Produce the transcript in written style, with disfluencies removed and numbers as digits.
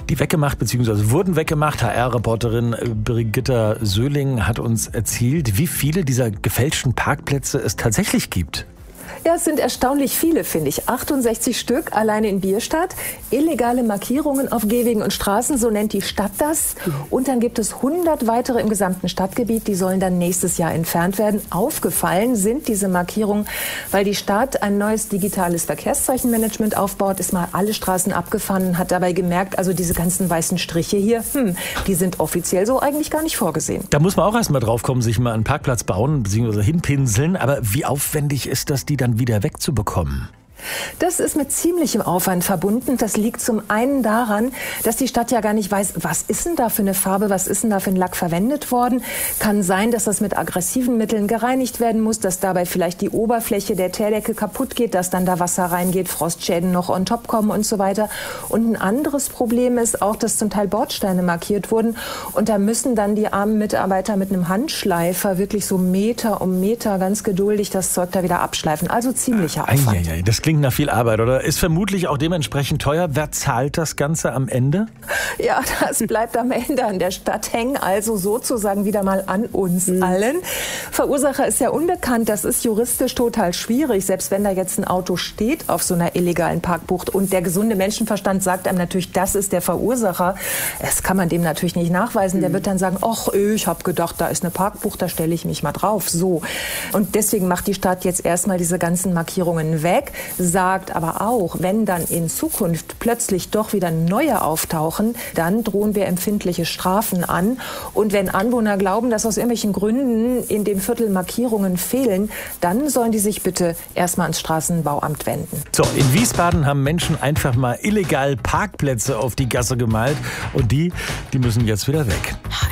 die weggemacht bzw. wurden weggemacht. HR-Reporterin Brigitta Söhling hat uns erzählt, wie viele dieser gefälschten Parkplätze es tatsächlich gibt. Ja, es sind erstaunlich viele, finde ich. 68 Stück alleine in Bierstadt. Illegale Markierungen auf Gehwegen und Straßen, so nennt die Stadt das. Und dann gibt es 100 weitere im gesamten Stadtgebiet, die sollen dann nächstes Jahr entfernt werden. Aufgefallen sind diese Markierungen, weil die Stadt ein neues digitales Verkehrszeichenmanagement aufbaut, ist mal alle Straßen abgefahren, hat dabei gemerkt, also diese ganzen weißen Striche hier, die sind offiziell so eigentlich gar nicht vorgesehen. Da muss man auch erst mal drauf kommen, sich mal einen Parkplatz bauen bzw. hinpinseln. Aber wie aufwendig ist das, die dann wieder wegzubekommen? Das ist mit ziemlichem Aufwand verbunden. Das liegt zum einen daran, dass die Stadt ja gar nicht weiß, was ist denn da für eine Farbe, was ist denn da für ein Lack verwendet worden. Kann sein, dass das mit aggressiven Mitteln gereinigt werden muss, dass dabei vielleicht die Oberfläche der Teerdecke kaputt geht, dass dann da Wasser reingeht, Frostschäden noch on top kommen und so weiter. Und ein anderes Problem ist auch, dass zum Teil Bordsteine markiert wurden. Und da müssen dann die armen Mitarbeiter mit einem Handschleifer wirklich so Meter um Meter ganz geduldig das Zeug da wieder abschleifen. Also ziemlicher Aufwand. Das klingt nach viel Arbeit, oder? Ist vermutlich auch dementsprechend teuer. Wer zahlt das Ganze am Ende? Ja, das bleibt am Ende an der Stadt hängen, also sozusagen wieder mal an uns allen. Verursacher ist ja unbekannt, das ist juristisch total schwierig, selbst wenn da jetzt ein Auto steht auf so einer illegalen Parkbucht und der gesunde Menschenverstand sagt einem natürlich, das ist der Verursacher. Das kann man dem natürlich nicht nachweisen. Der wird dann sagen, ach, ich habe gedacht, da ist eine Parkbucht, da stelle ich mich mal drauf. So. Und deswegen macht die Stadt jetzt erstmal diese ganzen Markierungen weg, sagt aber auch, wenn dann in Zukunft plötzlich doch wieder neue auftauchen, dann drohen wir empfindliche Strafen an. Und wenn Anwohner glauben, dass aus irgendwelchen Gründen in dem Viertel Markierungen fehlen, dann sollen die sich bitte erstmal ans Straßenbauamt wenden. So, in Wiesbaden haben Menschen einfach mal illegal Parkplätze auf die Gasse gemalt und die müssen jetzt wieder weg.